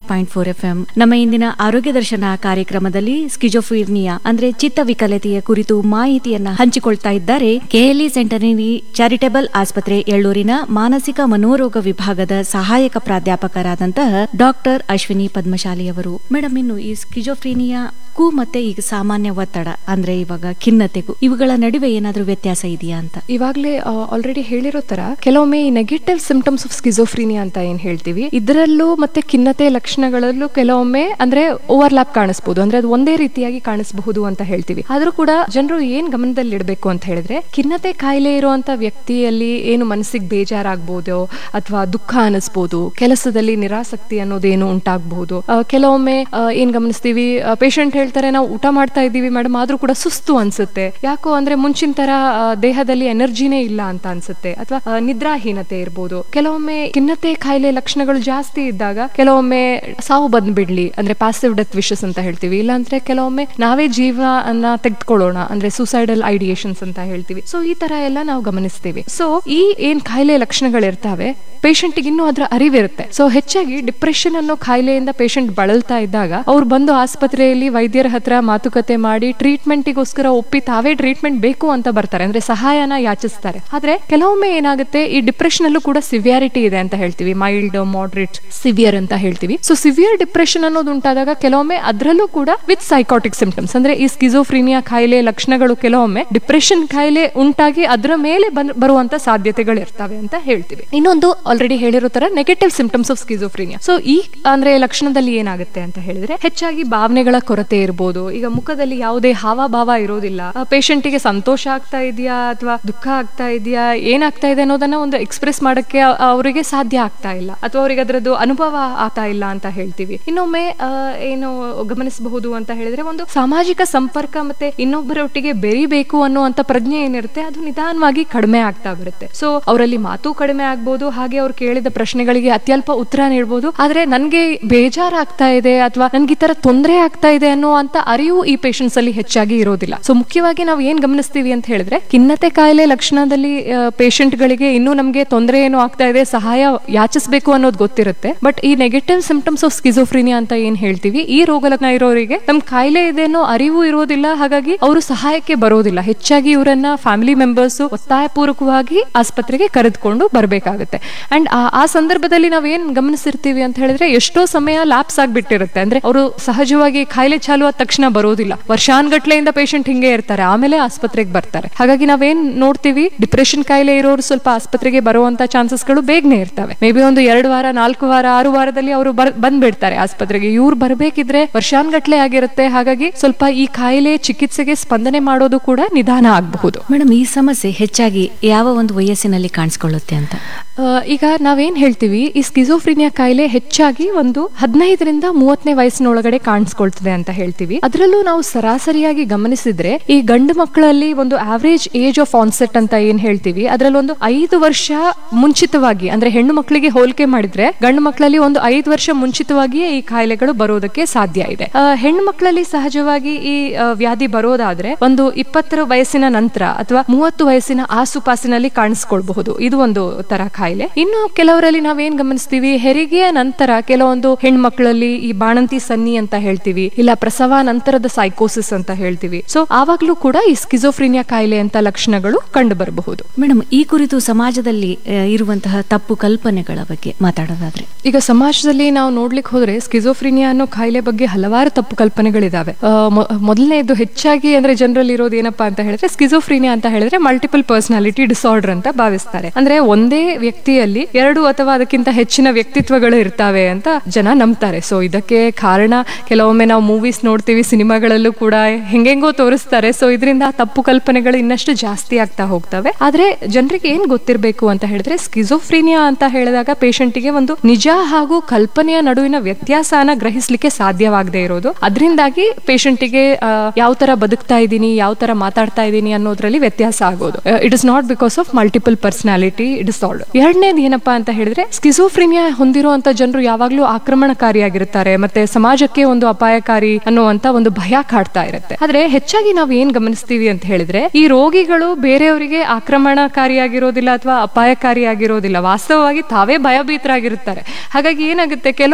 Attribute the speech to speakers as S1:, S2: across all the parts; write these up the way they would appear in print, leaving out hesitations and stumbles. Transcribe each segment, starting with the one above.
S1: 90.4 FM. ನಮ್ಮ ಇಂದಿನ ಆರೋಗ್ಯ ದರ್ಶನ ಕಾರ್ಯಕ್ರಮದಲ್ಲಿ ಸ್ಕಿಜೋಫ್ರೀನಿಯಾ ಅಂದ್ರೆ ಚಿತ್ತವಿಕಲತೆಯ ಕುರಿತು ಮಾಹಿತಿಯನ್ನ ಹಂಚಿಕೊಳ್ತಾ ಇದ್ದಾರೆ ಕೆಎಲ್ಇ ಸೆಂಟನರಿ ಚಾರಿಟೇಬಲ್ ಆಸ್ಪತ್ರೆ ಎಳ್ಳೂರಿನ ಮಾನಸಿಕ ಮನೋರೋಗ ವಿಭಾಗದ ಸಹಾಯಕ ಪ್ರಾಧ್ಯಾಪಕರಾದಂತಹ ಡಾಕ್ಟರ್ ಅಶ್ವಿನಿ ಪದ್ಮಶಾಲಿ ಅವರು. ಮೇಡಮ್, ಇನ್ನು ಈ ಸ್ಕಿಜೋಫ್ರೀನಿಯಾಕ್ಕೂ ಮತ್ತೆ ಈಗ ಸಾಮಾನ್ಯ ಒತ್ತಡ ಅಂದ್ರೆ ಇವಾಗ ಖಿನ್ನತೆಗೂ ಇವುಗಳ ನಡುವೆ ಏನಾದ್ರೂ ವ್ಯತ್ಯಾಸ ಇದೆಯಾ ಅಂತ?
S2: ಇವಾಗಲೇ ಆಲ್ರೆಡಿ ಹೇಳಿರೋ ತರ ಕೆಲವೊಮ್ಮೆ ಈ ನೆಗೆಟಿವ್ ಸಿಂಪ್ಟಮ್ಸ್ ಆಫ್ ಸ್ಕಿಜೋಫ್ರೀನಿಯಾ ಅಂತ ಏನ್ ಹೇಳ್ತೀವಿ, ಇದರಲ್ಲೂ ಮತ್ತೆ ಖಿನ್ನತೆ ಲಕ್ಷಣಗಳಲ್ಲೂ ಕೆಲವೊಮ್ಮೆ ಅಂದ್ರೆ ಓವರ್ಲ್ಯಾಪ್ ಕಾಣಿಸಬಹುದು, ಅಂದ್ರೆ ಅದು ಒಂದೇ ರೀತಿಯಾಗಿ ಕಾಣಿಸಬಹುದು ಅಂತ ಹೇಳ್ತೀವಿ. ಆದ್ರೂ ಕೂಡ ಜನರು ಏನ್ ಗಮನದಲ್ಲಿ ಇಡಬೇಕು ಅಂತ ಹೇಳಿದ್ರೆ, ಖಿನ್ನತೆ ಕಾಯಿಲೆ ಇರುವಂತ ವ್ಯಕ್ತಿಯಲ್ಲಿ ಏನು ಮನಸ್ಸಿಗೆ ಬೇಜಾರಾಗಬಹುದು ಅಥವಾ ದುಃಖ ಅನಿಸ್ಬೋದು, ಕೆಲಸದಲ್ಲಿ ನಿರಾಸಕ್ತಿ ಅನ್ನೋದೇನು ಉಂಟಾಗಬಹುದು. ಕೆಲವೊಮ್ಮೆ ಏನ್ ಗಮನಿಸ್ತೀವಿ, ಪೇಷಂಟ್ ಹೇಳ್ತಾರೆ ನಾವು ಊಟ ಮಾಡ್ತಾ ಇದ್ದೀವಿ ಮೇಡಮ್, ಆದ್ರೂ ಕೂಡ ಸುಸ್ತು ಅನ್ಸುತ್ತೆ. ಯಾಕೋ ಅಂದ್ರೆ ಮುಂಚಿನ ತರ ದೇಹದಲ್ಲಿ ಎನರ್ಜಿನೇ ಇಲ್ಲ ಅಂತ ಅನ್ಸುತ್ತೆ, ಅಥವಾ ನಿದ್ರಾಹೀನತೆ ಇರ್ಬೋದು. ಕೆಲವೊಮ್ಮೆ ಖಿನ್ನತೆ ಕಾಯಿಲೆ ಲಕ್ಷಣಗಳು ಜಾಸ್ತಿ ಇದ್ದಾಗ ಕೆಲವೊಮ್ಮೆ ಸಾವು ಬಂದ್ಬಿಡ್ಲಿ ಅಂದ್ರೆ ಪ್ಯಾಸಿವ್ ಡೆತ್ ವಿಶಸ್ ಅಂತ ಹೇಳ್ತೀವಿ, ಇಲ್ಲಾಂದ್ರೆ ಕೆಲವೊಮ್ಮೆ ನಾವೇ ಜೀವನ ತೆಗೆದುಕೊಳ್ಳೋಣ ಅಂದ್ರೆ ಸೂಸೈಡಲ್ ಐಡಿಯೇಷನ್ಸ್ ಅಂತ ಹೇಳ್ತೀವಿ. ಸೊ ಈ ತರ ಎಲ್ಲ ನಾವು ಗಮನಿಸ್ತೀವಿ. ಸೊ ಈ ಏನ್ ಕಾಯಿಲೆ ಲಕ್ಷಣಗಳಿರ್ತಾವೆ ಪೇಷಂಟ್ ಇನ್ನೂ ಅದರ ಅರಿವಿರುತ್ತೆ. ಸೊ ಹೆಚ್ಚಾಗಿ ಡಿಪ್ರೆಷನ್ ಅನ್ನೋ ಕಾಯಿಲೆಯಿಂದ ಪೇಷಂಟ್ ಬಳಲ್ತಾ ಇದ್ದಾಗ ಅವ್ರು ಬಂದು ಆಸ್ಪತ್ರೆಯಲ್ಲಿ ವೈದ್ಯರ ಹತ್ರ ಮಾತುಕತೆ ಮಾಡಿ ಟ್ರೀಟ್ಮೆಂಟ್ಗೋಸ್ಕರ ಒಪ್ಪಿ ತಾವೇ ಟ್ರೀಟ್ಮೆಂಟ್ ಬೇಕು ಅಂತ ಬರ್ತಾರೆ, ಅಂದ್ರೆ ಸಹಾಯನ ಯಾಚಿಸ್ತಾರೆ. ಆದ್ರೆ ಕೆಲವೊಮ್ಮೆ ಏನಾಗುತ್ತೆ, ಈ ಡಿಪ್ರೆಷನ್ ಅಲ್ಲೂ ಕೂಡ ಸಿವಿಯಾರಿಟಿ ಇದೆ ಅಂತ ಹೇಳ್ತೀವಿ, ಮೈಲ್ಡ್, ಮಾಡರೇಟ್, ಸಿವಿಯರ್ ಅಂತ ಹೇಳ್ತೀವಿ. ಸೊ ಸಿವಿಯರ್ ಡಿಪ್ರೆಷನ್ ಅನ್ನೋದು ಉಂಟಾದಾಗ ಕೆಲವೊಮ್ಮೆ ಅದರಲ್ಲೂ ಕೂಡ ವಿತ್ ಸೈಕಾಟಿಕ್ ಸಿಂಪ್ಟಮ್ಸ್, ಅಂದ್ರೆ ಈ ಸ್ಕಿಜೋಫ್ರೀನಿಯಾ ಕಾಯಿಲೆ ಲಕ್ಷಣಗಳು ಕೆಲವೊಮ್ಮೆ ಡಿಪ್ರೆಷನ್ ಕಾಯಿಲೆ ಉಂಟಾಗಿ ಅದರ ಮೇಲೆ ಬರುವಂತ ಸಾಧ್ಯತೆಗಳು ಇರ್ತವೆ ಅಂತ ಹೇಳ್ತೀವಿ. ಇನ್ನೊಂದು ಆಲ್ರೆಡಿ ಹೇಳಿರೋ ತರ negative symptoms of schizophrenia. So ಈ ಅಂದ್ರೆ ಲಕ್ಷಣದಲ್ಲಿ ಏನಾಗುತ್ತೆ ಅಂತ ಹೇಳಿದ್ರೆ, ಹೆಚ್ಚಾಗಿ ಭಾವನೆಗಳ ಕೊರತೆ ಇರಬಹುದು. ಈಗ ಮುಖದಲ್ಲಿ ಯಾವುದೇ ಹಾವಭಾವ ಇರೋದಿಲ್ಲ, ಪೇಷಂಟ್ ಗೆ ಸಂತೋಷ ಆಗ್ತಾ ಇದೆಯಾ ಅಥವಾ ದುಃಖ ಆಗ್ತಾ ಇದೆಯಾ, ಏನಾಗ್ತಾ ಇದೆ ಅನ್ನೋದನ್ನ ಒಂದು ಎಕ್ಸ್ಪ್ರೆಸ್ ಮಾಡಕ್ಕೆ ಅವರಿಗೆ ಸಾಧ್ಯ ಆಗ್ತಾ ಇಲ್ಲ, ಅಥವಾ ಅವರಿಗೆ ಅದರದ್ದು ಅನುಭವ ಆಗ್ತಾ ಇಲ್ಲ ಅಂತ ಹೇಳ್ತೀವಿ. ಇನ್ನೊಮ್ಮೆ ಏನು ಗಮನಿಸಬಹುದು ಅಂತ ಹೇಳಿದ್ರೆ, ಒಂದು ಸಾಮಾಜಿಕ ಸಂಪರ್ಕ ಮತ್ತೆ ಇನ್ನೊಬ್ಬರೊಟ್ಟಿಗೆ ಬೆರಿಬೇಕು ಅನ್ನುವಂತ ಪ್ರಜ್ಞೆ ಏನಿರುತ್ತೆ ಅದು ನಿಧಾನವಾಗಿ ಕಡಿಮೆ ಆಗ್ತಾ ಬರುತ್ತೆ. ಸೊ ಅವರಲ್ಲಿ ಮಾತು ಕಡಿಮೆ ಆಗ್ಬಹುದು, ಹಾಗೆ ಅವ್ರು ಕೇಳಿದ ಪ್ರಶ್ನೆಗಳಿಗೆ ಅತ್ಯಲ್ಪ ಉತ್ತರ ನೀಡಬಹುದು. ಆದ್ರೆ ನನ್ಗೆ ಬೇಜಾರಾಗ್ತಾ ಇದೆ ಅಥವಾ ನನ್ಗೆ ಈ ತರ ತೊಂದರೆ ಆಗ್ತಾ ಇದೆ ಅನ್ನುವಂತ ಅರಿವು ಈ ಪೇಷಂಟ್ಸ್ ಅಲ್ಲಿ ಹೆಚ್ಚಾಗಿ ಇರೋದಿಲ್ಲ. ಸೊ ಮುಖ್ಯವಾಗಿ ನಾವು ಏನ್ ಗಮನಿಸ್ತೀವಿ ಅಂತ ಹೇಳಿದ್ರೆ, ಖಿನ್ನತೆ ಕಾಯಿಲೆ ಲಕ್ಷಣದಲ್ಲಿ ಪೇಷಂಟ್ ಗಳಿಗೆ ಇನ್ನೂ ನಮ್ಗೆ ತೊಂದರೆ ಏನು ಆಗ್ತಾ ಇದೆ, ಸಹಾಯ ಯಾಚಿಸಬೇಕು ಅನ್ನೋದು ಗೊತ್ತಿರುತ್ತೆ. ಬಟ್ ಈ ನೆಗೆಟಿವ್ ಸಿಂಪ್ಟಮ್ಸ್ ಆಫ್ ಸ್ಕಿಜೋಫ್ರೀನಿಯಾ ಅಂತ ಏನ್ ಹೇಳ್ತೀವಿ, ಈ ರೋಗ ಲಕ್ಷಣ ಇರೋರಿಗೆ ನಮ್ ಕಾಯಿಲೆ ಇದೆ ಅನ್ನೋ ಅರಿವು ಇರೋದಿಲ್ಲ, ಹಾಗಾಗಿ ಅವರು ಸಹಾಯಕ್ಕೆ ಬರೋದಿಲ್ಲ. ಹೆಚ್ಚಾಗಿ ಇವರನ್ನ ಫ್ಯಾಮಿಲಿ ಮೆಂಬರ್ಸ್ ಒತ್ತಾಯಪೂರ್ವಕವಾಗಿ ಆಸ್ಪತ್ರೆಗೆ ಕರೆದುಕೊಂಡು ಬರಬೇಕಾಗುತ್ತೆ. ಅಂಡ್ ಆ ಸಂದರ್ಭದಲ್ಲಿ ನಾವ್ ಏನ್ ಗಮನಿಸಿರ್ತೀವಿ ಅಂತ ಹೇಳಿದ್ರೆ, ಎಷ್ಟೋ ಸಮಯ ಲ್ಯಾಪ್ಸ್ ಆಗ್ಬಿಟ್ಟಿರುತ್ತೆ, ಅಂದ್ರೆ ಅವರು ಸಹಜವಾಗಿ ಕಾಯಿಲೆ ಚಾಲು ಆದ ತಕ್ಷಣ ಬರೋದಿಲ್ಲ, ವರ್ಷಾನ್ಗಟ್ಲೆಯಿಂದ ಪೇಷಂಟ್ ಹಿಂಗೆ ಇರ್ತಾರೆ, ಆಮೇಲೆ ಆಸ್ಪತ್ರೆಗೆ ಬರ್ತಾರೆ. ಹಾಗಾಗಿ ನಾವೇನ್ ನೋಡ್ತೀವಿ, ಡಿಪ್ರೆಷನ್ ಕಾಯಿಲೆ ಇರೋರು ಸ್ವಲ್ಪ ಆಸ್ಪತ್ರೆಗೆ ಬರುವಂತ ಚಾನ್ಸಸ್ ಗಳು ಬೇಗನೆ ಇರ್ತವೆ. ಮೇ ಬಿ ಒಂದು 2 ವಾರ 4 ವಾರ 6 ವಾರದಲ್ಲಿ ಅವರು ಬಂದ್ಬಿಡ್ತಾರೆ ಆಸ್ಪತ್ರೆಗೆ. ಇವ್ರು ಬರ್ಬೇಕಿದ್ರೆ ವರ್ಷಾನ್ಗಟ್ಲೆ ಆಗಿರುತ್ತೆ. ಹಾಗಾಗಿ ಸ್ವಲ್ಪ ಈ ಕಾಯಿಲೆ ಚಿಕಿತ್ಸೆಗೆ ಸ್ಪಂದನೆ ಮಾಡೋದು ಕೂಡ ನಿಧಾನ ಆಗಬಹುದು.
S1: ಮೇಡಮ್, ಈ ಸಮಸ್ಯೆ ಹೆಚ್ಚಾಗಿ ಯಾವ ಒಂದು ವಯಸ್ಸಿನಲ್ಲಿ ಕಾಣಿಸ್ಕೊಳ್ಳುತ್ತೆ ಅಂತ?
S2: ಈಗ ನಾವೇನ್ ಹೇಳ್ತೀವಿ, ಈ ಸ್ಕಿಜೋಫ್ರೀನಿಯಾ ಕಾಯಿಲೆ ಹೆಚ್ಚಾಗಿ ಒಂದು 15ರಿಂದ 30ನೇ ವಯಸ್ಸಿನೊಳಗಡೆ ಕಾಣಿಸ್ಕೊಳ್ತದೆ ಅಂತ ಹೇಳ್ತೀವಿ. ಅದರಲ್ಲೂ ನಾವು ಸರಾಸರಿಯಾಗಿ ಗಮನಿಸಿದ್ರೆ ಈ ಗಂಡು ಮಕ್ಕಳಲ್ಲಿ ಒಂದು ಆವರೇಜ್ ಏಜ್ ಆಫ್ ಆನ್ಸೆಟ್ ಅಂತ ಏನ್ ಹೇಳ್ತೀವಿ, ಅದರಲ್ಲಿ ಒಂದು 5 ವರ್ಷ ಮುಂಚಿತವಾಗಿ, ಅಂದ್ರೆ ಹೆಣ್ಣು ಮಕ್ಕಳಿಗೆ ಹೋಲಿಕೆ ಮಾಡಿದ್ರೆ ಗಂಡು ಮಕ್ಕಳಲ್ಲಿ ಒಂದು 5 ವರ್ಷ ಮುಂಚಿತವಾಗಿಯೇ ಈ ಕಾಯಿಲೆಗಳು ಬರೋದಕ್ಕೆ ಸಾಧ್ಯ ಇದೆ. ಹೆಣ್ಣು ಮಕ್ಕಳಲ್ಲಿ ಸಹಜವಾಗಿ ಈ ವ್ಯಾಧಿ ಬರೋದಾದ್ರೆ ಒಂದು 20 ವಯಸ್ಸಿನ ನಂತರ ಅಥವಾ 30 ವಯಸ್ಸಿನ ಆಸುಪಾಸಿನಲ್ಲಿ ಕಾಣಿಸ್ಕೊಳ್ಬಹುದು. ಇದು ಒಂದು ತರ ಕಾಯಿಲೆ. ಇನ್ನು ಕೆಲವರಲ್ಲಿ ನಾವೇನ್ ಗಮನಿಸ್ತೀವಿ, ಹೆರಿಗೆಯ ನಂತರ ಕೆಲವೊಂದು ಹೆಣ್ಮಕ್ಳಲ್ಲಿ ಈ ಬಾಣಂತಿ ಸನ್ನಿ ಅಂತ ಹೇಳ್ತೀವಿ, ಇಲ್ಲ ಪ್ರಸವ ನಂತರದ ಸೈಕೋಸಿಸ್ ಅಂತ ಹೇಳ್ತೀವಿ. ಸೊ ಆವಾಗ್ಲೂ ಕೂಡ ಈ ಸ್ಕಿಜೋಫ್ರೀನಿಯಾ ಕಾಯಿಲೆ ಅಂತ ಲಕ್ಷಣಗಳು ಕಂಡು ಬರಬಹುದು.
S1: ಮೇಡಮ್, ಈ ಕುರಿತು ಸಮಾಜದಲ್ಲಿ ಇರುವಂತಹ ತಪ್ಪು ಕಲ್ಪನೆಗಳ ಬಗ್ಗೆ ಮಾತಾಡೋದಾದ್ರೆ,
S2: ಈಗ ಸಮಾಜದಲ್ಲಿ ನಾವು ನೋಡ್ಲಿಕ್ಕೆ ಹೋದ್ರೆ ಸ್ಕಿಜೋಫ್ರೀನಿಯಾ ಅನ್ನೋ ಕಾಯಿಲೆ ಬಗ್ಗೆ ಹಲವಾರು ತಪ್ಪು ಕಲ್ಪನೆಗಳಿದಾವೆ. ಮೊದಲನೇದು ಹೆಚ್ಚಾಗಿ ಅಂದ್ರೆ ಜನರಲ್ಲಿ ಇರೋದು ಏನಪ್ಪಾ ಅಂತ ಹೇಳಿದ್ರೆ, ಸ್ಕಿಜೋಫ್ರೀನಿಯಾ ಅಂತ ಹೇಳಿದ್ರೆ ಮಲ್ಟಿಪಲ್ ಪರ್ಸನಾಲಿಟಿ ಡಿಸಾರ್ಡರ್ ಅಂತ ಭಾವಿಸ್ತಾರೆ. ಅಂದ್ರೆ ಒಂದೇ ವ್ಯಕ್ತಿಯಲ್ಲಿ 2 ಅಥವಾ ಅದಕ್ಕಿಂತ ಹೆಚ್ಚಿನ ವ್ಯಕ್ತಿತ್ವಗಳು ಇರ್ತಾವೆ ಅಂತ ಜನ ನಂಬ್ತಾರೆ. ಸೊ ಇದಕ್ಕೆ ಕಾರಣ ಕೆಲವೊಮ್ಮೆ ನಾವು ಮೂವೀಸ್ ನೋಡ್ತೀವಿ, ಸಿನಿಮಾಗಳಲ್ಲೂ ಕೂಡ ಹೆಂಗೆಂಗೋ ತೋರಿಸ್ತಾರೆ. ಸೊ ಇದರಿಂದ ತಪ್ಪು ಕಲ್ಪನೆಗಳು ಇನ್ನಷ್ಟು ಜಾಸ್ತಿ ಆಗ್ತಾ ಹೋಗ್ತವೆ. ಆದ್ರೆ ಜನರಿಗೆ ಏನ್ ಗೊತ್ತಿರಬೇಕು ಅಂತ ಹೇಳಿದ್ರೆ, ಸ್ಕಿಜೋಫ್ರೀನಿಯಾ ಅಂತ ಹೇಳಿದಾಗ ಪೇಷಂಟ್ಗೆ ಒಂದು ನಿಜ ಹಾಗೂ ಕಲ್ಪನೆಯ ನಡುವಿನ ವ್ಯತ್ಯಾಸನ ಗ್ರಹಿಸ್ಲಿಕ್ಕೆ ಸಾಧ್ಯವಾಗದೇ ಇರೋದು. ಅದರಿಂದಾಗಿ ಪೇಷಂಟ್ಗೆ ಯಾವ ತರ ಬದುಕ್ತಾ ಇದ್ದೀನಿ, ಯಾವ ತರ ಮಾತಾಡ್ತಾ ಇದ್ದೀನಿ ಅನ್ನೋದ್ರಲ್ಲಿ ವ್ಯತ್ಯಾಸ ಆಗೋದು. It is not because of multiple personality disorder. ಎರಡನೇದು ಏನಪ್ಪಾ ಅಂತ ಹೇಳಿದ್ರೆ, ಸ್ಕಿಜೋಫ್ರೀನಿಯಾ ಹೊಂದಿರುವಂತ ಜನರು ಯಾವಾಗ್ಲೂ ಆಕ್ರಮಣಕಾರಿಯಾಗಿರ್ತಾರೆ, ಮತ್ತೆ ಸಮಾಜಕ್ಕೆ ಒಂದು ಅಪಾಯಕಾರಿ ಅನ್ನುವಂತ ಒಂದು ಭಯ ಕಾಡ್ತಾ ಇರುತ್ತೆ. ಆದ್ರೆ ಹೆಚ್ಚಾಗಿ ನಾವು ಏನ್ ಗಮನಿಸ್ತೀವಿ ಅಂತ ಹೇಳಿದ್ರೆ, ಈ ರೋಗಿಗಳು ಬೇರೆಯವರಿಗೆ ಆಕ್ರಮಣಕಾರಿಯಾಗಿರೋದಿಲ್ಲ ಅಥವಾ ಅಪಾಯಕಾರಿಯಾಗಿರೋದಿಲ್ಲ, ವಾಸ್ತವವಾಗಿ ತಾವೇ ಭಯಭೀತರಾಗಿರುತ್ತಾರೆ. ಹಾಗಾಗಿ ಏನಾಗುತ್ತೆ, ಕೆಲವೊಮ್ಮೆ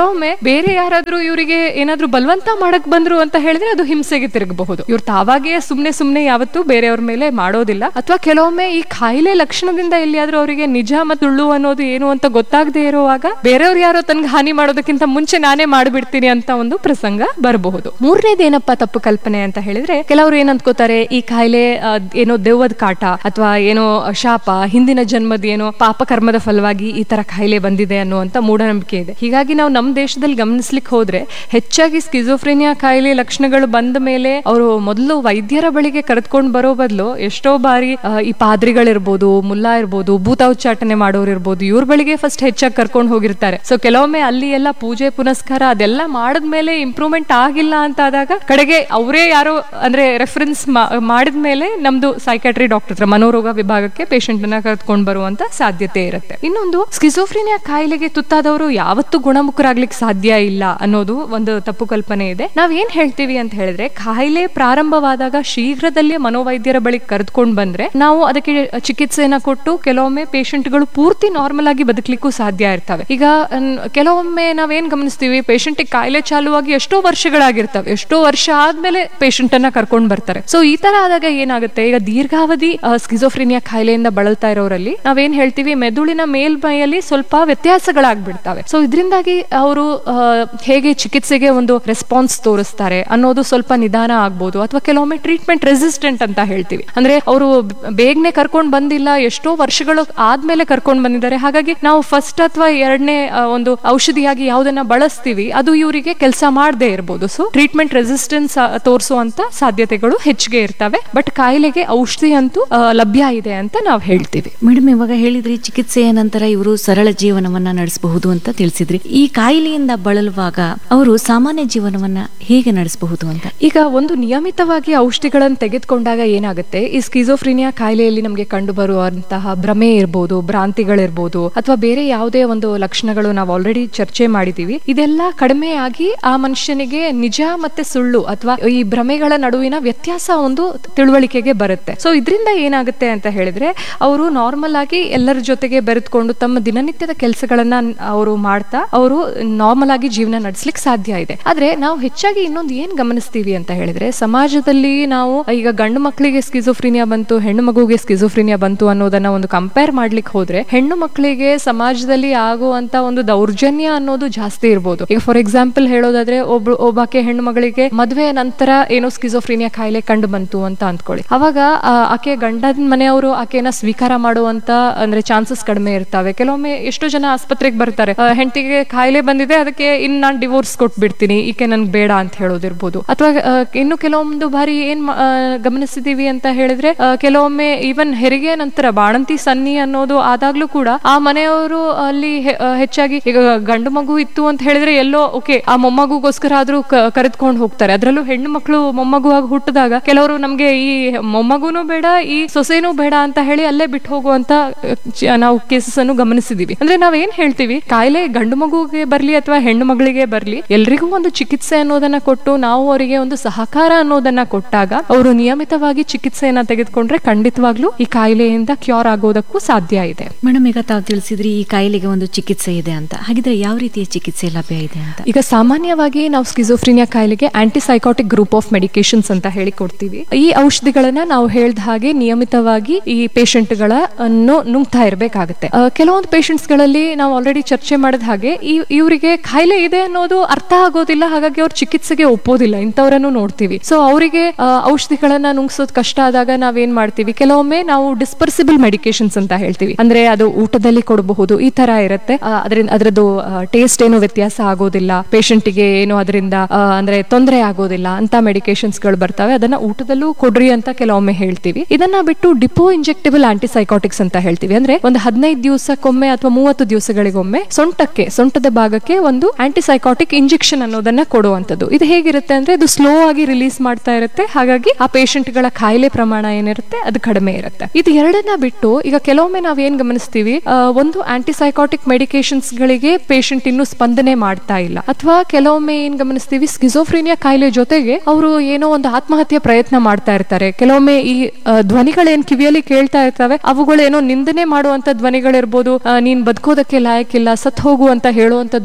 S2: ಕೆಲವೊಮ್ಮೆ ಬೇರೆ ಯಾರಾದ್ರೂ ಇವರಿಗೆ ಏನಾದ್ರೂ ಬಲವಂತ ಮಾಡಕ್ ಬಂದ್ರು ಅಂತ ಹೇಳಿದ್ರೆ ಅದು ಹಿಂಸೆಗೆ ತಿರುಗಬಹುದು. ಇವ್ರು ತಾವಾಗೇ ಸುಮ್ನೆ ಯಾವತ್ತೂ ಬೇರೆಯವ್ರ ಮೇಲೆ ಮಾಡೋದಿಲ್ಲ. ಅಥವಾ ಕೆಲವೊಮ್ಮೆ ಈ ಕಾಯಿಲೆ ಲಕ್ಷಣದಿಂದ ಎಲ್ಲಿಯಾದ್ರೂ ಅವರಿಗೆ ನಿಜ ಮತ್ತು ಸುಳ್ಳು ಅನ್ನೋದು ಏನು ಅಂತ ಗೊತ್ತಾಗದೆ ಇರುವಾಗ ಬೇರೆಯವ್ರು ಯಾರೋ ತನ್ಗೆ ಹಾನಿ ಮಾಡೋದಕ್ಕಿಂತ ಮುಂಚೆ ನಾನೇ ಮಾಡ್ಬಿಡ್ತೀನಿ ಅಂತ ಒಂದು ಪ್ರಸಂಗ ಬರಬಹುದು. ಮೂರನೇದೇನಪ್ಪ ತಪ್ಪು ಕಲ್ಪನೆ ಅಂತ ಹೇಳಿದ್ರೆ, ಕೆಲವರು ಏನ್ ಅಂದ್ಕೋತಾರೆ, ಈ ಕಾಯಿಲೆ ಏನೋ ದೆವ್ವದ ಕಾಟ ಅಥವಾ ಏನೋ ಶಾಪ, ಹಿಂದಿನ ಜನ್ಮದ ಏನೋ ಪಾಪ ಕರ್ಮದ ಫಲವಾಗಿ ಈ ತರ ಕಾಯಿಲೆ ಬಂದಿದೆ ಅನ್ನುವಂತ ಮೂಢನಂಬಿಕೆ ಇದೆ. ಹೀಗಾಗಿ ನಾವು ನಮ್ಮ ದೇಶದಲ್ಲಿ ಗಮನಿಸ್ಲಿಕ್ಕೆ ಹೋದ್ರೆ ಹೆಚ್ಚಾಗಿ ಸ್ಕಿಜೋಫ್ರೇನಿಯಾ ಕಾಯಿಲೆ ಲಕ್ಷಣಗಳು ಬಂದ ಮೇಲೆ ಅವರು ಮೊದಲು ವೈದ್ಯರ ಬಳಿಗೆ ಕರೆದುಕೊಂಡು ಬರೋ ಬದಲು ಎಷ್ಟೋ ಬಾರಿ ಈ ಪಾದ್ರಿಗಳಿರ್ಬೋದು, ಮುಲ್ಲಾ ಇರ್ಬೋದು, ಭೂತ ಉಚ್ಚಾಟನೆ ಮಾಡೋರು ಇರ್ಬೋದು, ಇವ್ರ ಬಳಿಗೆ ಫಸ್ಟ್ ಹೆಚ್ಚಾಗಿ ಕರ್ಕೊಂಡು ಹೋಗಿರ್ತಾರೆ. ಸೊ ಕೆಲವೊಮ್ಮೆ ಅಲ್ಲಿ ಎಲ್ಲ ಪೂಜೆ ಪುನಸ್ಕಾರ ಅದೆಲ್ಲ ಮಾಡದ್ಮೇಲೆ ಇಂಪ್ರೂವ್ಮೆಂಟ್ ಆಗಿಲ್ಲ ಅಂತ ಆದಾಗ ಕಡೆಗೆ ಅವರೇ ಯಾರೋ ಅಂದ್ರೆ ರೆಫರೆನ್ಸ್ ಮಾಡಿದ್ಮೇಲೆ ನಮ್ದು ಸೈಕಾಟ್ರಿ ಡಾಕ್ಟರ್ ಹತ್ರ, ಮನೋರೋಗ ವಿಭಾಗಕ್ಕೆ ಪೇಷಂಟ್ ಅನ್ನ ಕರೆದುಕೊಂಡು ಬರುವಂತ ಸಾಧ್ಯತೆ ಇರುತ್ತೆ. ಇನ್ನೊಂದು, ಸ್ಕಿಜೋಫ್ರೇನಿಯಾ ಕಾಯಿಲೆಗೆ ತುತ್ತಾದವರು ಯಾವತ್ತೂ ಗುಣಮುಖರಾಗ್ಲಿಕ್ಕೆ ಸಾಧ್ಯ ಇಲ್ಲ ಅನ್ನೋದು ಒಂದು ತಪ್ಪು ಕಲ್ಪನೆ ಇದೆ. ನಾವ್ ಏನ್ ಹೇಳ್ತೀವಿ ಅಂತ ಹೇಳಿದ್ರೆ, ಕಾಯಿಲೆ ಪ್ರಾರಂಭವಾದಾಗ ಶೀಘ್ರದಲ್ಲೇ ಮನೋವೈದ್ಯರ ಬಳಿ ಕರೆದುಕೊಂಡು ಬಂದ್ರೆ ನಾವು ಅದಕ್ಕೆ ಚಿಕಿತ್ಸೆಯನ್ನ ಕೊಟ್ಟು ಕೆಲವೊಮ್ಮೆ ಪೇಷಂಟ್ಗಳು ಪೂರ್ತಿ ನಾರ್ಮಲ್ ಆಗಿ ಬದುಕಲಿಕ್ಕೂ ಸಾಧ್ಯ ಇರ್ತವೆ. ಈಗ ಕೆಲವೊಮ್ಮೆ ನಾವೇನ್ ಗಮನಿಸ್ತೀವಿ, ಪೇಷಂಟ್ ಕಾಯಿಲೆ ಚಾಲುವಾಗಿ ಎಷ್ಟೋ ವರ್ಷಗಳಾಗಿರ್ತವೆ, ಎಷ್ಟೋ ವರ್ಷ ಆದ್ಮೇಲೆ ಪೇಷಂಟ್ ಅನ್ನ ಕರ್ಕೊಂಡು ಬರ್ತಾರೆ. ಸೊ ಈ ತರ ಆದಾಗ ಏನಾಗುತ್ತೆ, ಈಗ ದೀರ್ಘಾವಧಿ ಸ್ಕಿಜೋಫ್ರೇನಿಯಾ ಕಾಯಿಲೆಯಿಂದ ಬಳಲ್ತಾ ಇರೋರಲ್ಲಿ ನಾವೇನ್ ಹೇಳ್ತೀವಿ, ಮೆದುಳಿನ ಮೇಲ್ಮೈಯಲ್ಲಿ ಸ್ವಲ್ಪ ವ್ಯತ್ಯಾಸಗಳಾಗ್ಬಿಡ್ತವೆ. ಸೊ ಇದರಿಂದಾಗಿ ಅವರು ಹೇಗೆ ಚಿಕಿತ್ಸೆಗೆ ಒಂದು ರೆಸ್ಪಾನ್ಸ್ ತೋರಿಸ್ತಾರೆ ಅನ್ನೋದು ಸ್ವಲ್ಪ ನಿಧಾನ ಆಗ್ಬೋದು. ಅಥವಾ ಕೆಲವೊಮ್ಮೆ ಟ್ರೀಟ್ಮೆಂಟ್ ರೆಸಿಸ್ಟೆಂಟ್ ಅಂತ ಹೇಳ್ತೀವಿ, ಅಂದ್ರೆ ಅವರು ಬೇಗನೆ ಕರ್ಕೊಂಡು ಬಂದಿಲ್ಲ, ಎಷ್ಟೋ ವರ್ಷಗಳು ಆದ್ಮೇಲೆ ಕರ್ಕೊಂಡು ಬಂದಿದ್ದಾರೆ. ಹಾಗಾಗಿ ನಾವು ಫಸ್ಟ್ ಅಥವಾ ಎರಡನೇ ಒಂದು ಔಷಧಿಯಾಗಿ ಯಾವ್ದನ್ನ ಬಳಸ್ತೀವಿ ಅದು ಇವರಿಗೆ ಕೆಲಸ ಮಾಡದೇ ಇರಬಹುದು. ಸೊ ಟ್ರೀಟ್ಮೆಂಟ್ ರೆಸಿಸ್ಟೆನ್ಸ್ ತೋರಿಸುವಂತ ಸಾಧ್ಯತೆಗಳು ಹೆಚ್ಚಿಗೆ ಇರ್ತವೆ. ಬಟ್ ಕಾಯಿಲೆಗೆ ಔಷಧಿ ಅಂತೂ ಲಭ್ಯ ಇದೆ ಅಂತ ನಾವು ಹೇಳ್ತೀವಿ.
S1: ಮೇಡಮ್, ಇವಾಗ ಹೇಳಿದ್ರಿ ಚಿಕಿತ್ಸೆಯ ನಂತರ ಇವರು ಸರಳ ಜೀವನವನ್ನ ನಡೆಸಬಹುದು ಅಂತ ತಿಳಿಸಿದ್ರಿ. ಈ ಕಾಯಿಲೆಯಿಂದ ಬಳಲುವಾಗ ಅವರು ಸಾಮಾನ್ಯ ಜೀವನವನ್ನ ಹೇಗೆ ನಡೆಸಬಹುದು ಅಂತ?
S2: ಈಗ ಒಂದು ನಿಯಮಿತವಾಗಿ ಔಷಧಿಗಳನ್ನು ತೆಗೆದುಕೊಂಡಾಗ ಏನಾಗುತ್ತೆ, ಈ ಸ್ಕಿಜೋಫ್ರೇನಿಯಾ ಕಾಯಿಲೆಯಲ್ಲಿ ನಮಗೆ ಕಂಡು ಬರುವಂತಹ ಭ್ರಮೆ ಇರ್ಬೋದು, ಭ್ರಾಂತಿಗಳಿರ್ಬೋದು, ಅಥವಾ ಬೇರೆ ಯಾವುದೇ ಒಂದು ಲಕ್ಷಣಗಳು ನಾವು ಆಲ್ರೆಡಿ ಚರ್ಚೆ ಮಾಡಿದೀವಿ, ಇದೆಲ್ಲ ಕಡಿಮೆ ಆಗಿ ಆ ಮನುಷ್ಯನಿಗೆ ನಿಜ ಮತ್ತೆ ಸುಳ್ಳು ಅಥವಾ ಈ ಭ್ರಮೆಗಳ ನಡುವಿನ ವ್ಯತ್ಯಾಸ ಒಂದು ತಿಳುವಳಿಕೆಗೆ ಬರುತ್ತೆ. ಸೊ ಇದರಿಂದ ಏನಾಗುತ್ತೆ ಅಂತ ಹೇಳಿದ್ರೆ, ಅವರು ನಾರ್ಮಲ್ ಆಗಿ ಎಲ್ಲರ ಜೊತೆಗೆ ಬೆರೆತ್ಕೊಂಡು ತಮ್ಮ ದಿನನಿತ್ಯದ ಕೆಲಸಗಳನ್ನ ಅವರು ಮಾಡ್ತಾ ಅವರು ನಾರ್ಮಲ್ ಆಗಿ ಜೀವನ ನಡೆಸಲಿಕ್ಕೆ ಸಾಧ್ಯ ಇದೆ. ಆದ್ರೆ ನಾವು ಹೆಚ್ಚಾಗಿ ಇನ್ನೊಂದು ಏನ್ ಗಮನಿಸ್ತೀವಿ ಅಂತ ಹೇಳಿದ್ರೆ, ಸಮಾಜದಲ್ಲಿ ನಾವು ಈಗ ಗಂಡು ಮಕ್ಕಳಿಗೆ ಸ್ಕಿಜೋಫ್ರೇನಿಯಾ ಬಂತು, ಹೆಣ್ಣು ಮಗುಗೆ ಸ್ಕಿಜೋಫ್ರೇನಿಯಾ ಬಂತು ಅನ್ನೋದನ್ನ ಒಂದು ಕಂಪೇರ್ ಮಾಡ್ಲಿಕ್ಕೆ ಹೋದ್ರೆ, ಹೆಣ್ಣು ಮಕ್ಕಳಿಗೆ ಸಮಾಜದಲ್ಲಿ ಆಗುವಂತ ಒಂದು ದೌರ್ಜನ್ಯ ಅನ್ನೋದು ಜಾಸ್ತಿ ಇರ್ಬೋದು. ಈಗ ಫಾರ್ ಎಕ್ಸಾಂಪಲ್ ಹೇಳೋದಾದ್ರೆ, ಒಬ್ಬಾಕೆ ಹೆಣ್ಣು ಮಗಳಿಗೆ ಮದುವೆ ನಂತರ ಏನೋ ಸ್ಕಿಜೋಫ್ರೇನಿಯಾ ಕಾಯಿಲೆ ಕಂಡು ಬಂತು ಅಂತ ಅಂದ್ಕೊಳ್ಳಿ. ಅವಾಗ ಆಕೆ ಗಂಡನ ಮನೆಯವರು ಆಕೆನ ಸ್ವೀಕಾರ ಮಾಡುವಂತ ಅಂದ್ರೆ ಚಾನ್ಸಸ್ ಕಡಿಮೆ ಇರ್ತವೆ. ಕೆಲವೊಮ್ಮೆ ಎಷ್ಟೋ ಜನ ಆಸ್ಪತ್ರೆಗೆ ಬರ್ತಾರೆ, ಹೆಂಡತಿಗೆ ಕಾಯಿಲೆ ಬಂದಿದೆ, ಅದಕ್ಕೆ ಇನ್ನು ನಾನು ಡಿವೋರ್ಸ್ ಕೊಟ್ಬಿಡ್ತೀನಿ, ಈಕೆ ನನ್ಗೆ ಬೇಡ ಅಂತ ಹೇಳೋದಿರ್ಬೋದು. ಅಥವಾ ಇನ್ನು ಕೆಲವೊಂದು ಬಾರಿ ಏನ್ ಗಮನಿಸಿದೀವಿ ಅಂತ ಹೇಳಿದ್ರೆ, ಕೆಲವೊಮ್ಮೆ ಈವನ್ ಹೆರಿಗೆ ನಂತರ ಬಾಣಂತಿ ಸನ್ನಿ ಅನ್ನೋದು ಆದಾಗ್ಲೂ ಕೂಡ ಆ ಮನೆಯವರು ಅಲ್ಲಿ ಹೆಚ್ಚಾಗಿ ಈಗ ಗಂಡು ಮಗು ಇತ್ತು ಅಂತ ಹೇಳಿದ್ರೆ ಎಲ್ಲೋ ಓಕೆ ಆ ಮೊಮ್ಮಗುಗೋಸ್ಕರ ಆದ್ರೂ ಕರೆದುಕೊಂಡು ಹೋಗ್ತಾರೆ. ಅದ್ರಲ್ಲೂ ಹೆಣ್ಣು ಮಕ್ಕಳು ಮೊಮ್ಮಗು ಆಗಿ ಹುಟ್ಟಿದಾಗ ಕೆಲವರು ನಮ್ಗೆ ಈ ಮೊಮ್ಮಗುನೂ ಬೇಡ, ಈ ಸೊಸೆನೂ ಬೇಡ ಅಂತ ಹೇಳಿ ಅಲ್ಲೇ ಬಿಟ್ಟು ಹೋಗುವಂತ ನಾವು ಕೇಸಸ್ ಅನ್ನು ಗಮನಿಸಿದೀವಿ. ಅಂದ್ರೆ ನಾವ್ ಏನ್ ಹೇಳ್ತೀವಿ, ಕಾಯಿಲೆ ಗಂಡು ಮಗುಗೆ ಬರ್ಲಿ ಅಥವಾ ಹೆಣ್ಣು ಮಗಳಿಗೆ ಬರ್ಲಿ, ಎಲ್ರಿಗೂ ಒಂದು ಚಿಕಿತ್ಸೆ ಅನ್ನೋದನ್ನ ಕೊಟ್ಟು ನಾವು ಅವರಿಗೆ ಒಂದು ಸಹಕಾರ ಅನ್ನೋದನ್ನ ಕೊಟ್ಟಾಗ ಅವರು ನಿಯಮಿತವಾಗಿ ಚಿಕಿತ್ಸೆಯನ್ನ ತೆಗೆದುಕೊಂಡ್ರೆ ಖಂಡಿತವಾಗ್ಲೂ ಈ ಕಾಯಿಲೆಯಿಂದ ಕ್ಯೂರ್ ಆಗೋದಕ್ಕೂ ಸಾಧ್ಯ ಇದೆ.
S1: ಮೇಡಮ್, ಈಗ ತಾವು ತಿಳಿಸಿದ್ರಿ ಈ ಕಾಯಿಲೆಗೆ ಒಂದು ಚಿಕಿತ್ಸೆ ಇದೆ ಅಂತ. ಹಾಗಿದ್ರೆ ಯಾವ ರೀತಿಯ ಚಿಕಿತ್ಸೆ ಲಭ್ಯ ಇದೆ ಅಂತ?
S2: ಈಗ ಸಾಮಾನ್ಯವಾಗಿ ನಾವು ಸ್ಕಿಜೋಫ್ರೇನಿಯಾ ಕಾಯಿಲೆಗೆ ಆಂಟಿಸೈಕೋಟಿಕ್ ಗ್ರೂಪ್ ಆಫ್ ಮೆಡಿಕೇಶನ್ಸ್ ಅಂತ ಹೇಳಿ ಕೊಡ್ತೀವಿ. ಈ ಔಷಧಿಗಳನ್ನ ನಾವು ಹೇಳ್ದ ಹಾಗೆ ನಿಯಮಿತವಾಗಿ ಈ ಪೇಷಂಟ್ ಗಳನ್ನು ನುಂಗ್ತಾ ಇರಬೇಕಾಗುತ್ತೆ. ಕೆಲವೊಂದು ಪೇಷಂಟ್ಸ್ ಗಳಲ್ಲಿ ನಾವು ಆಲ್ರೆಡಿ ಚರ್ಚೆ ಮಾಡಿದ ಹಾಗೆ ಇವರಿಗೆ ಕಾಯಿಲೆ ಇದೆ ಅನ್ನೋದು ಅರ್ಥ ಆಗೋದಿಲ್ಲ, ಹಾಗಾಗಿ ಅವ್ರ ಚಿಕಿತ್ಸೆಗೆ ಒಪ್ಪೋದಿಲ್ಲ. ಇಂಥವ್ರನ್ನು ನೋಡ್ತೀವಿ. ಸೊ ಅವರಿಗೆ ಔಷಧಿಗಳನ್ನ ನುಂಗ್ಸೋದ್ ಕಷ್ಟ ಆದಾಗ ನಾವೇನ್ ಮಾಡ್ತೀವಿ, ಕೆಲವೊಮ್ಮೆ ನಾವು ಡಿಸ್ಪರ್ಸಿಬಲ್ ಮೆಡಿಕೇಶನ್ಸ್ ಅಂತ ಹೇಳ್ತೀವಿ. ಅಂದ್ರೆ ಅದು ಊಟದಲ್ಲಿ ಕೊಡಬಹುದು, ಈ ತರ ಇರುತ್ತೆ. ಅದರದ್ದು ಟೇಸ್ಟ್ ಏನು ವ್ಯತ್ಯಾಸ ಆಗೋದಿಲ್ಲ, ಪೇಷಂಟ್ಗೆ ಏನು ಅದರಿಂದ ಅಂದ್ರೆ ತೊಂದರೆ ಆಗೋದಿಲ್ಲ ಅಂತ ಮೆಡಿಕೇಶನ್ಸ್ ಗಳು ಬರ್ತವೆ. ಅದನ್ನ ಊಟದಲ್ಲೂ ಕೊಡ್ರಿ ಅಂತ ಕೆಲವೊಮ್ಮೆ ಹೇಳ್ತೀವಿ. ಇದನ್ನ ಬಿಟ್ಟು ಡಿಪೋ ಇಂಜೆಕ್ಟಬಲ್ ಆಂಟಿಸೈಕೋಟಿಕ್ಸ್ ಅಂತ ಹೇಳ್ತೀವಿ. ಅಂದ್ರೆ ಒಂದು 15 ದಿವಸಕ್ಕೊಮ್ಮೆ ಅಥವಾ 30 ದಿವಸಗಳಿಗೊಮ್ಮೆ ಸೊಂಟದ ಭಾಗಕ್ಕೆ ಒಂದು ಆಂಟಿಸೈಕೋಟಿಕ್ ಇಂಜೆಕ್ಷನ್ ಅನ್ನೋದನ್ನ ಕೊಡುವಂತದ್ದು. ಇದು ಹೇಗಿರುತ್ತೆ ಅಂದ್ರೆ, ಇದು ಸ್ಲೋ ಆಗಿ ರಿಲೀಸ್ ಮಾಡ್ತಾ ಇರುತ್ತೆ. ಹಾಗಾಗಿ ಆ ಪೇಷಂಟ್ ಗಳ ಕಾಯಿಲೆ ಪ್ರಮಾಣ ಏನಿರುತ್ತೆ ಅದು ಕಡಿಮೆ ಇರುತ್ತೆ. ಇದು ಎರಡನ್ನ ಬಿಟ್ಟು ಈಗ ಕೆಲವೊಮ್ಮೆ ನಾವ್ ಏನ್ ಗಮನಿಸ್ತೀವಿ, ಒಂದು ಆಂಟಿಸೈಕೋಟಿಕ್ ಮೆಡಿಕೇಶನ್ಸ್ ಗಳಿಗೆ ಪೇಷಂಟ್ ಇನ್ನು ಸ್ಪಂದನೆ ಮಾಡ್ತಾ ಇಲ್ಲ. ಅಥವಾ ಕೆಲವೊಮ್ಮೆ ಏನ್ ಗಮನಿಸ್ತೀವಿ, ಸ್ಕಿಜೋಫ್ರೇನಿಯಾ ಕಾಯಿಲೆ ಜೊತೆಗೆ ಅವರು ಏನೋ ಒಂದು ಆತ್ಮಹತ್ಯೆ ಪ್ರಯತ್ನ ಮಾಡ್ತಾ ಇರ್ತಾರೆ. ಕೆಲವೊಮ್ಮೆ ಈ ಧ್ವನಿಗಳೇನ್ ಕಿವಿಯಲ್ಲಿ ಕೇಳ್ತಾ ಇರ್ತವೆ ಅವುಗಳೇನೋ ನಿಂದನೆ ಮಾಡುವಂತ ಧ್ವನಿಗಳಿರ್ಬೋದು, ನೀನ್ ಬದುಕೋದಕ್ಕೆ ಲಾಯಕ್ಕಿಲ್ಲ, ಸತ್ ಹೋಗು ಅಂತ ಹೇಳುವಂತ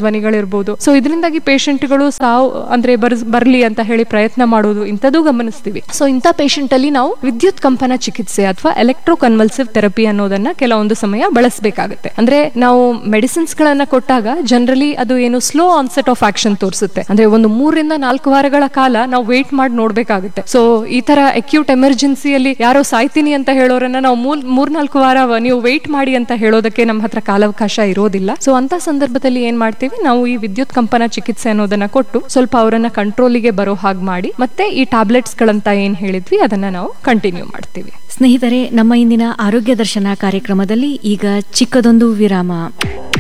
S2: ಧ್ವನಿಗಳಿರ್ಬೋದು. ಸೊ ಇದರಿಂದಾಗಿ ಪೇಷಂಟ್ಗಳು ಸಾವು ಅಂದ್ರೆ ಬರ್ಲಿ ಅಂತ ಹೇಳಿ ಪ್ರಯತ್ನ ಮಾಡೋದು ಇಂಥದ್ದು ಗಮನಿಸ್ತೀವಿ. ಸೊ ಇಂಥ ಪೇಷಂಟ್ ಅಲ್ಲಿ ನಾವು ವಿದ್ಯುತ್ ಕಂಪನ ಚಿಕಿತ್ಸೆ ಅಥವಾ ಎಲೆಕ್ಟ್ರೋ ಕನ್ವಲ್ಸಿವ್ ಥೆರಪಿ ಅನ್ನೋದನ್ನ ಕೆಲವೊಂದು ಸಮಯ ಬಳಸಬೇಕಾಗುತ್ತೆ. ಅಂದ್ರೆ ನಾವು ಮೆಡಿಸಿನ್ಸ್ ಗಳನ್ನ ಕೊಟ್ಟಾಗ ಜನರಲಿ ಅದು ಏನು ಸ್ಲೋ ಆನ್ಸೆಟ್ ಆಫ್ ಆಕ್ಷನ್ ತೋರಿಸುತ್ತೆ. ಅಂದ್ರೆ ಒಂದು 3 ರಿಂದ 4 ವಾರಗಳ ಕಾಲ ನಾವು ವೇಟ್ ಮಾಡಿ ನೋಡ್ಬೇಕಾಗುತ್ತೆ. ಸೊ ಈ ತರ ಅಕ್ಯೂಟ್ ಎಮರ್ಜೆನ್ಸಿಯಲ್ಲಿ ಯಾರೋ ಸಾಯ್ತೀನಿ ಅಂತ ಹೇಳೋರನ್ನ ನಾವು 3-4 ವಾರ ನೀವು ವೇಟ್ ಮಾಡಿ ಅಂತ ಹೇಳೋದಕ್ಕೆ ನಮ್ಮ ಹತ್ರ ಕಾಲಾವಕಾಶ ಇರೋದಿಲ್ಲ. ಸೊ ಅಂತ ಸಂದರ್ಭದಲ್ಲಿ ಏನ್ ಮಾಡ್ತೀವಿ, ನಾವು ಈ ವಿದ್ಯುತ್ ಕಂಪನ ಚಿಕಿತ್ಸೆ ಅನ್ನೋದನ್ನ ಕೊಟ್ಟು ಸ್ವಲ್ಪ ಅವರನ್ನ ಕಂಟ್ರೋಲಿಗೆ ಬರೋ ಹಾಗೆ ಮಾಡಿ ಮತ್ತೆ ಈ ಟ್ಯಾಬ್ಲೆಟ್ಸ್ ಗಳಂತ ಏನ್ ಹೇಳಿದ್ವಿ ಅದನ್ನ ನಾವು ಕಂಟಿನ್ಯೂ ಮಾಡ್ತೀವಿ.
S1: ಸ್ನೇಹಿತರೆ, ನಮ್ಮ ಇಂದಿನ ಆರೋಗ್ಯ ದರ್ಶನ ಕಾರ್ಯಕ್ರಮದಲ್ಲಿ ಈಗ ಚಿಕ್ಕದೊಂದು ವಿರಾಮ.